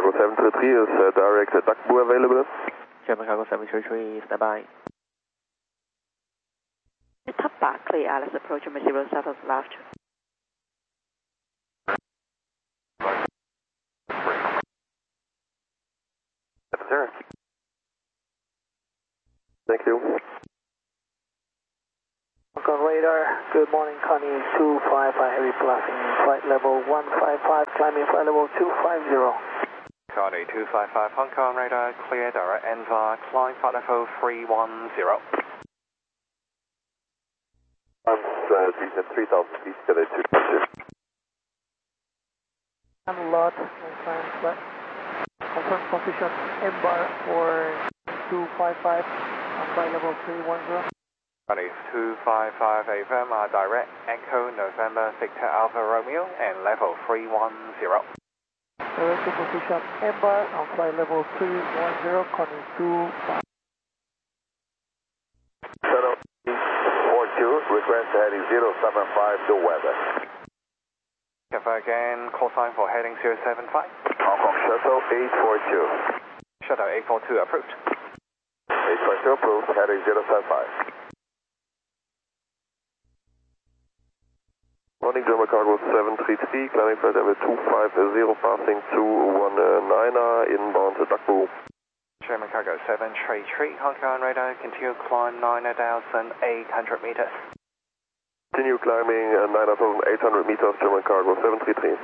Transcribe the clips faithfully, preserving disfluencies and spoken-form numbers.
Cargo seven three three is uh, direct uh, Dakbu available. German Cargo seven three three, stand by. Top Barclay, Alice approach number zero seven left. Sir. Thank you. Hong Kong radar, good morning, Connie two five five, heavy bluffing, flight level one five five, climbing flight level two five zero. Connie two five five, Hong Kong radar, clear direct Envar, climb flight level three one zero. I'm uh, three thousand feet, get a two two. I'm lot, and climb flight. Confirm position, M-bar for two five five, on flight level three one zero. Connie two five five, affirm our direct Echo November Victor Alpha Romeo and level three one zero. Direct to position, M-bar, on flight level three one zero, Connie two five. Shuttle four two, request heading zero seven five to weather. Confirm again, call sign for heading zero seven five. Hong Kong Shuttle eight four two. Shuttle eight four two approved. eight four two approved, heading zero seven five. Morning, German Cargo seven three three, climbing flight level two five zero, passing two one nine, inbound to Dakbu. German Cargo seven three three, Hong Kong radar, continue climb nine thousand eight hundred meters. Continue climbing uh, nine thousand eight hundred meters, German Cargo seven three three.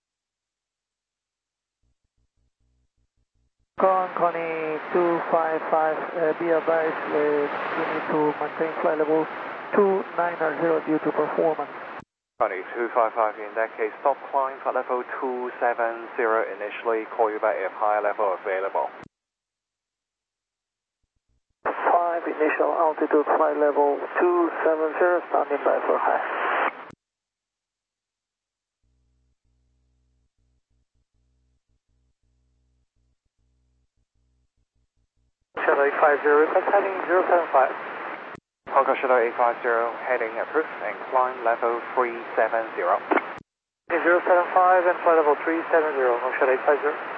Con Connie two five five, uh, be advised, uh, you need to maintain flight level two nine zero due to performance. Connie two five five, in that case, stop climb flight level two seven zero initially, call you back if higher level available. five, initial altitude flight level two seven zero, standing by for high. Shuttle eight five zero, request heading zero seven five. Hong Kong Shuttle eight five zero, heading approved and climb level three seven zero. zero seven five and flight level three seven zero, Hong Shuttle eight five zero.